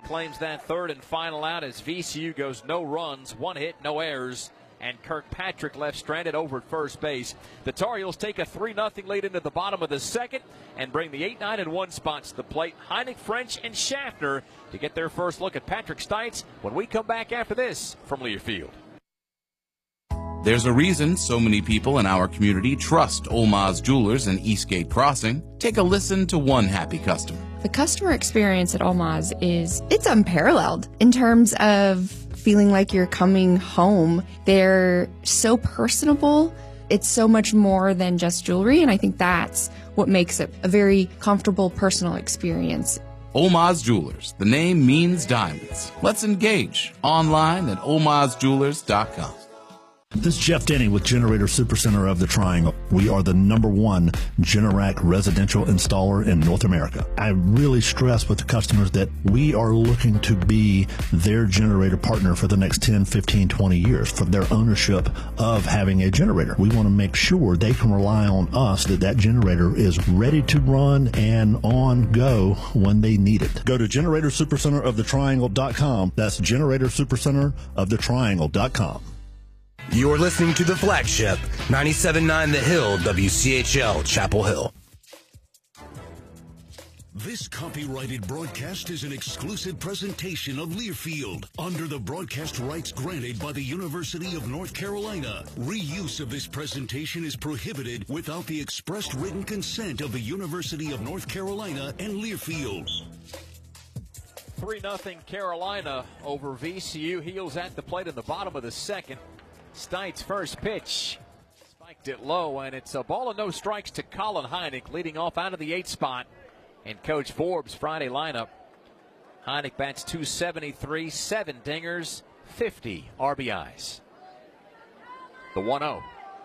claims that third and final out as VCU goes no runs, 1 hit, no errors, and Kirkpatrick left stranded over at first base. The Tar Heels take a 3-0 lead into the bottom of the second and bring the 8-9-1 spots to the plate. Heineck, French, and Schaffner to get their first look at Patrick Stites when we come back after this from Learfield. There's a reason so many people in our community trust Olmaz Jewelers in Eastgate Crossing. Take a listen to one happy customer. The customer experience at Olmaz it's unparalleled in terms of feeling like you're coming home. They're so personable. It's so much more than just jewelry, and I think that's what makes it a very comfortable, personal experience. Olmaz Jewelers. The name means diamonds. Let's engage online at olmazjewelers.com. This is Jeff Denny with Generator Supercenter of the Triangle. We are the #1 Generac residential installer in North America. I really stress with the customers that we are looking to be their generator partner for the next 10, 15, 20 years for their ownership of having a generator. We want to make sure they can rely on us that that generator is ready to run and on go when they need it. Go to GeneratorSupercenteroftheTriangle.com. That's GeneratorSupercenteroftheTriangle.com. You're listening to the flagship 97.9 The Hill, WCHL, Chapel Hill. This copyrighted broadcast is an exclusive presentation of Learfield under the broadcast rights granted by the University of North Carolina. Reuse of this presentation is prohibited without the expressed written consent of the University of North Carolina and Learfield. 3-0 Carolina over VCU. Heels at the plate in the bottom of the second. Stites' first pitch spiked it low, and it's a ball and no strikes to Colin Heineck, leading off out of the 8th spot in Coach Forbes' Friday lineup. Heineck bats .273, 7 dingers, 50 RBIs. The 1-0.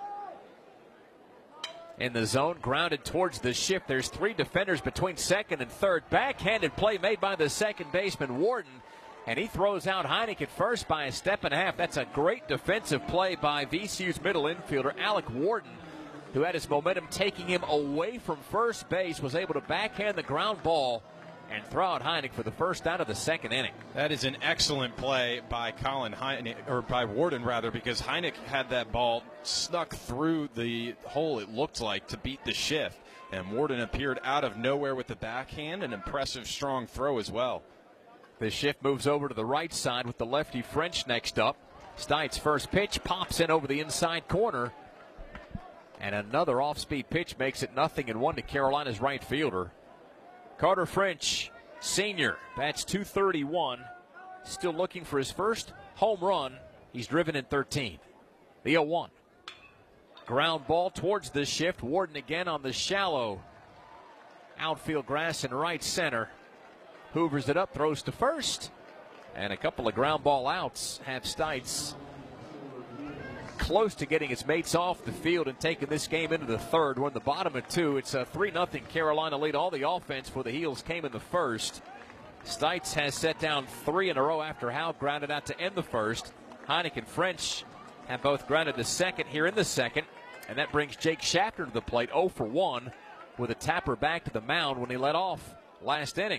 In the zone, grounded towards the shift. There's 3 defenders between second and third. Backhanded play made by the second baseman, Warden. And he throws out Heineck at first by a step and a half. That's a great defensive play by VCU's middle infielder, Alec Warden, who had his momentum taking him away from first base, was able to backhand the ground ball and throw out Heineck for the first out of the second inning. That is an excellent play by Colin Heineck, or by Warden rather, because Heineck had that ball snuck through the hole, it looked like, to beat the shift. And Warden appeared out of nowhere with the backhand, an impressive strong throw as well. The shift moves over to the right side with the lefty French next up. Stites' first pitch pops in over the inside corner. And another off-speed pitch makes it 0-1 to Carolina's right fielder. Carter French, senior, bats .231. Still looking for his first home run. He's driven in 13. The 0-1. Ground ball towards the shift. Warden again on the shallow outfield grass in right center. Hoovers it up, throws to first, and a couple of ground ball outs have Stites close to getting his mates off the field and taking this game into the third. We're in the bottom of 2. It's a 3-0 Carolina lead. All the offense for the Heels came in the first. Stites has set down 3 in a row after Howe grounded out to end the first. Heineck and French have both grounded to second here in the second, and that brings Jake Schaffner to the plate, 0 for 1, with a tapper back to the mound when he led off last inning.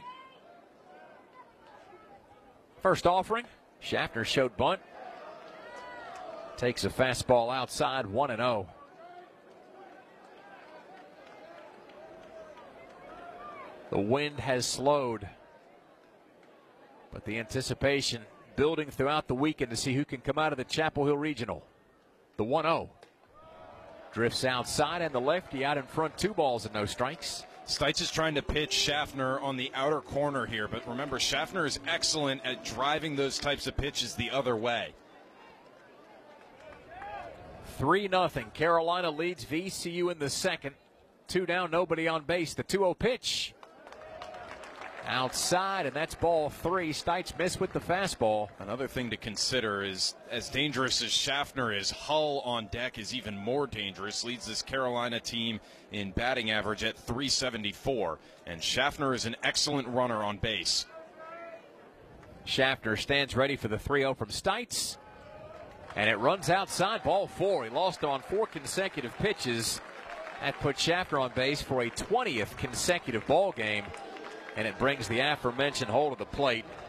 First offering, Schaffner showed bunt. Takes a fastball outside, 1-0. The wind has slowed, but the anticipation building throughout the weekend to see who can come out of the Chapel Hill Regional. The 1-0. Drifts outside, and the lefty out in front, 2 balls and no strikes. Stites is trying to pitch Schaffner on the outer corner here, but remember, Schaffner is excellent at driving those types of pitches the other way. 3-0. Carolina leads VCU in the second. 2 down, nobody on base. The 2-0 pitch. Outside, and that's ball 3. Stites missed with the fastball. Another thing to consider is, as dangerous as Schaffner is, Hull on deck is even more dangerous. Leads this Carolina team in batting average at .374. And Schaffner is an excellent runner on base. Schaffner stands ready for the 3-0 from Stites. And it runs outside, ball 4. He lost on 4 consecutive pitches. That put Schaffner on base for a 20th consecutive ball game. And it brings the aforementioned hole to the plate.